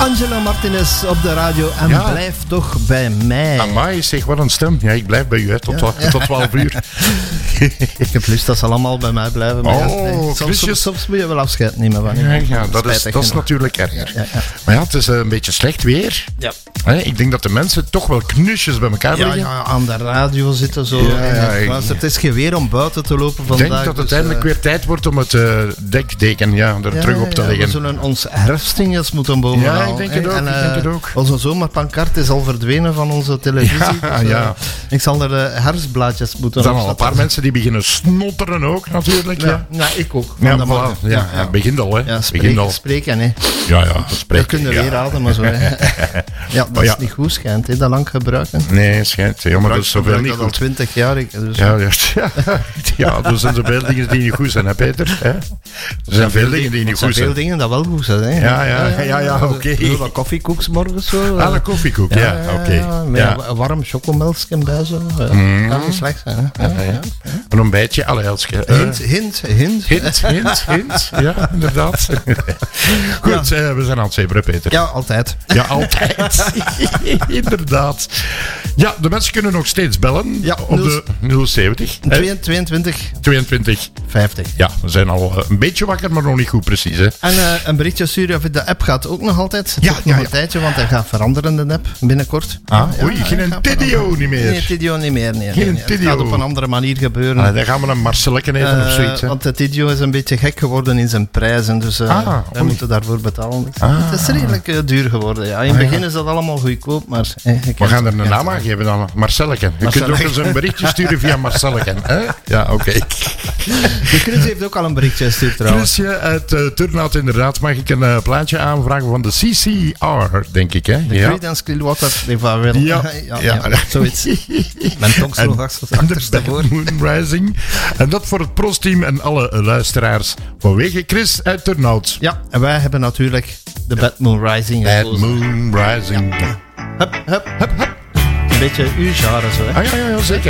Angela Martinez op de radio en blijf toch bij mij. Amai, zeg, wat een stem. Ja, ik blijf bij u, hè, tot 12 uur. Ik heb lust dat ze allemaal bij mij blijven. Maar soms moet je wel afscheid nemen van je. Ja, dat is natuurlijk erger. Ja. Maar ja, het is een beetje slecht weer. Ja. Ik denk dat de mensen toch wel knusjes bij elkaar liggen. Ja, aan de radio zitten zo. Het is geen weer om buiten te lopen vandaag. Ik denk dat het eindelijk weer tijd wordt om het dekdeken er terug op te leggen. We zullen ons herfstinges moeten bovenhalen. Ja, ik denk het ook. Onze zomerpancart is al verdwenen van onze televisie. Ik zal er herfstblaadjes moeten er zijn al een paar mensen die beginnen snotteren ook, natuurlijk. Ja, ik ook. Begint al, hè. Spreken, hè. Ja, spreken. We kunnen weer ademen, zo, hè. Ja, dat is niet goed, schijnt, hè, dat lang gebruiken. Nee, schijnt. Ja, maar dat is zoveel niet goed. Al 20 jaar. Dus. Ja, er zijn zoveel dingen die niet goed zijn, hè, Peter? Er zijn veel dingen die niet goed zijn. Er zijn veel dingen dat wel goed zijn, hè. Ja, oké. Wat koffiekoeks morgens, zo. Een koffiekoek, oké. Met een warm chocomelkje bij, zo. Kan niet slecht zijn, hè. Een ontbijtje, Elske. Hint. Ja, inderdaad. Goed, we zijn aan het zeberen, Peter. Ja, altijd. Ja, altijd. Inderdaad. Ja, de mensen kunnen nog steeds bellen. Ja, op de 070. 22. 50. Ja, we zijn al een beetje wakker, maar nog niet goed precies. Hè. En een berichtje sturen of de app gaat ook nog altijd. Het nog een tijdje, want hij gaat veranderen, de app, binnenkort. Geen Tidio niet meer. Nee, Tidio niet meer. Nee, Tidio. Het gaat op een andere manier gebeuren. Dan gaan we een Marcelletje eten of zoiets. Want de Tidio is een beetje gek geworden in zijn prijzen, dus wij moeten daarvoor betalen. Het is redelijk duur geworden. Ja. In het begin is dat allemaal goedkoop, maar... we gaan er een naam aan geven dan, Marcelletje. Je kunt ook eens een berichtje sturen via Marcelletje. Ja, oké. De Chris heeft ook al een berichtje gestuurd trouwens. Chrisje uit Turnhout, inderdaad. Mag ik een plaatje aanvragen van de CCR, denk ik, hè? De Creedence Clearwater Revival. Ja, zoiets. Mijn tong sloeg achterstevoor. Moon Rising. En dat voor het PROS-team en alle luisteraars vanwege Chris uit Turnhout. Ja, en wij hebben natuurlijk de Bad Moon Rising gekozen. Bad Moon Rising. Ja. Hup. Een beetje uw genre zo, hè? Ja, zeker.